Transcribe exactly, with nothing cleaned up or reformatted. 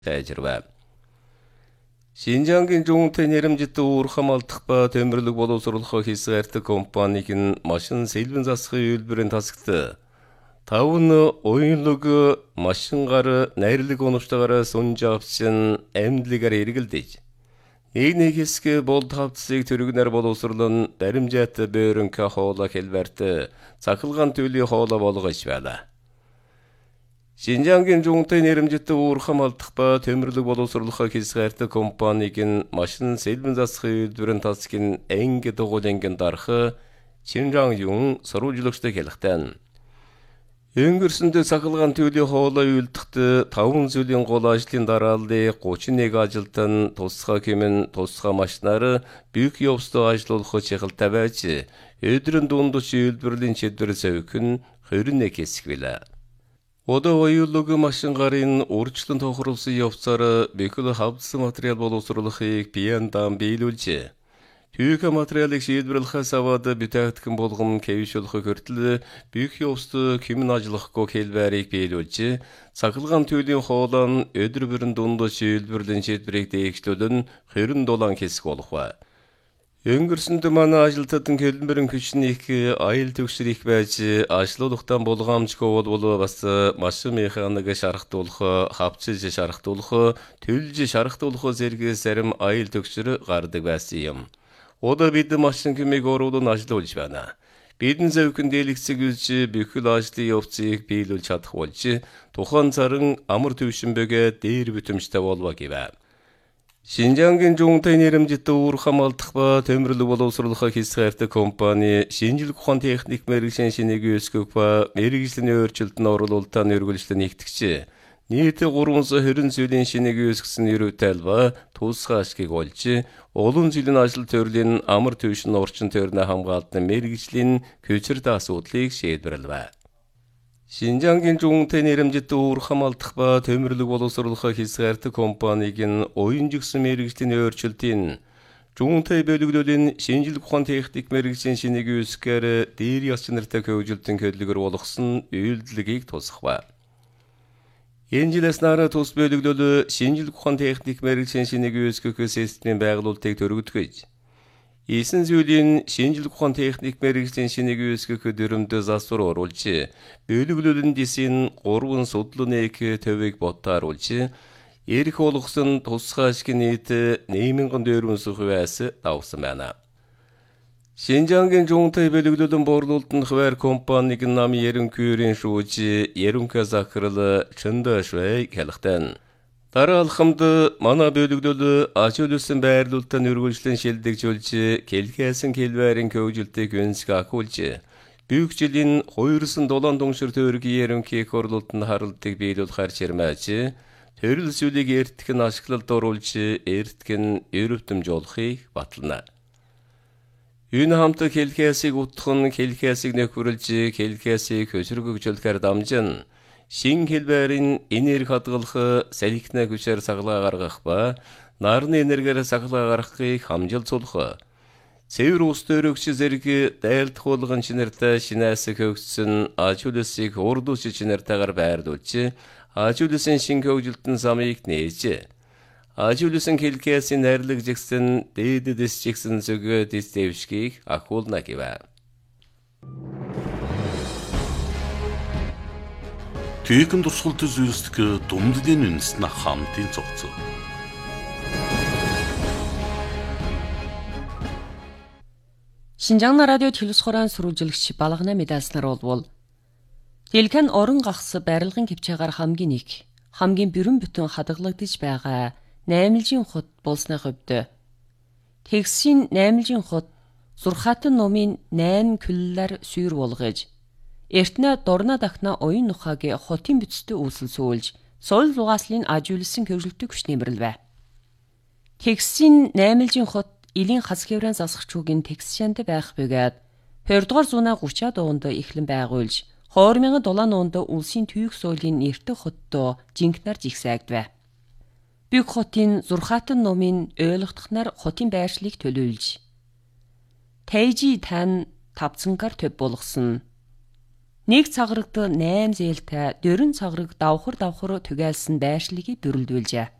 тәжірибе. Шинжангийн жуунтай нэрэмжитті уурхам алтық ба төмірлік болуысырлыққа хесі әрті компанийгін машин селбін засқы өлбірін тасықты. Тауыны ойынлығы машинғары нәрілік оныштағары сон жапсын әмділігер ерігілдейді. Нейне кескі бол таптысыг түрігінер болуысырлын дәрімжәтті бөрінкі хола келбәрті, сақылған төлі хола болуға ішбәді. Шинжангийн жуунтай нэрэмжитті уурхам алтық ба төмірлік болуысырлыққа кесі әрті компанийгін машин селбін засқы өлбірін тасыкен әңгі доғоленген дарқы Шинжангийн сұружылықшты келіқтен. Өңгірсінде сақылған төлі хола өлтіқті тауын сөйлен қола ажылын даралды қочин ег ажылтын тосқа кемін тосқа машинары бүк йобсты ажыл олқы чеқіл тәбәчі, өдірін дондышы өлбірлін чедбірі сөйкін көріне кесік білі. Ода ойылығы машинғарын орчылын тоқырылсы йобсары бекілі хабдысы материал болусырлығы пияндан бейл өлчі. Түйікі материалик шейдбірілға савады бүтәқтікін болғым кәйішіліқі көртілі бүк йобсты кемін ажылыққа келбәрек бейл өлчі, сақылған төлін қолан өдір бірін дондышы өлбірлін чедбірек дейікштілін көрін долан кесік олықва. Өңгірсінді мана ажылтатын көлін бірін күшін екі айыл төкшірек бәчі ашылылықтан болғамчыға ол болу басы машы механыға шарықты олқы, хапчыжы шарықты олқы, төлжі шарықты олқы зергі сәрім айыл төкшірі ғардық бәсейім. Ода биді машин көмек орудың ажылы өлчбәна. Бидін зәукінделіксі күзчі бүкіл ажылы йопчик бейл өлчатық олчы, тоқан сарын амыр төвшін бөге дейір бүтімшті олба кебә. Шинжангийн жуунтай нэрэмжитті уурхам алтық ба төмірлі болуысырлыққа кесі әрті компания шинжіл құқан техник мәргішен шенеге өскөк ба мәргішіліне өрчілтін орыл олтан өргіліштін ектікші. Ниеті ғұрымызы хүрін сөйлен шенеге өскісін үйрөтәл ба туысқа ашкек олчы, олын сөйлен ажыл төрлен амыр төвшін орчын төріне хамғалтын мәргішлін көчір тасы отлик шейдбіріл ба. Шинжангийн жуунтай нэрэмжитті уурхам алтық ба төмірлік болуысырлыққа кесі әрті компанийгін ойын жүксі мәргіштін өрчілтін. Жуунтай бөлігдөлін шинжіл құқан техник мәргішен шенеге өскәрі дейір ясчынырта көужилтін көдлігір олықсын өйлділігек тосық ба. Енжілесін ары тос бөлігдөлі шинжіл құқан техник мәргішен шенеге өскөкі сестімен бәғыл олтек төргіткөйд. Есін сөйлен шинжіл құқан техник мәргіштен шенеге өскөкі дүрімді застыр ор олчы, бөлігілілін десен қорғын сотлын екі төвек боттар олчы, ерік олықсын тосқа ашкен еті неймін қынды өрін сұқы әсі даусы мәна. Шинжангийн жуунтай бөлігілілін борлы ұлтын қывар компанийгін намы ерін көрен шуычы, ерін қазақырылы чынды шуай кәліқтен. Дары алқымды мана бөлігдөлі ачы өлісін бәрді ұлттан өргілшілін шелдік жөлчі, келкәсін келбәрін көужилтік өнсік ақы өлчі. Бүк жылін қойырысын долан доңшыр төргі ерін кек орылтын харылтық бейл ұлқар чермәчі, төріл сөйлік ерттікін ашқылыл тор өлчі, ерттікін өріптім жолқи батылына. Үн хамты келкәсік ұттықын келкәсік нөкірілчі, келкәсік көсіргі күчілкер дамжын. Шин келбәрін энерг атғылқы сәлікіне көшер сақыла қарғық ба, нарын энергері сақыла қарқы хамжыл солқы. Сәуір ұсты өрікші зергі дәлт қолығын шынырта шинәсі көксін, ачулысық ордусы шыныртағар бәрді өтші, ачулысын шин көкжілтін самайық нейші. Ачулысын келкәсін әрлік жексін, дейді дес жексін сөгі дестеушкейк ақолына кева. Түйекін дұрсқыл түз өрістікі думдыден үнісіна хамтын соқцы. Шинжаңна радио телесқоран сүрүүжилэгчи балгана медалснар болбол. Дэлгэн орон гахсы барилгын кипчаагаар хамгийн их, хамгийн бүрэн бүтэн хадгалагдаж байгаа наймлжийн хот болсны хувьд тэгсийн наймлжийн хот зурхаатан номын найм күллэр сүйр болгож эртнэ дорна дахна оюун нухагийн хотын бүтцтэй үүсэл сүүлж соёл зугааслын ажиулсан хөврөлтөг хүч нэмрэл бай. Тэгсийн наймлжийн хот илийн хас хэврэн засагчуугийн тэгсшэнд байх бөгөөд хоёрдугаар зуунаа гурчаад онд эхлэн байгуулж хоёр мянган долоон онд улсын түйх соёлын нэртэй хоттоо жинкнэр жигсаагд. Büyük хотын зурхаатан номын ойлгохдохнаар хотын байршлыг төлөөлж Тэйжи тань тавцангаар төв болгосон Нэг цаграгт найман зээлтэй дөрөн цаграг давхар давхар түгээлсэн дайршлыг бүрэлдүүлжээ.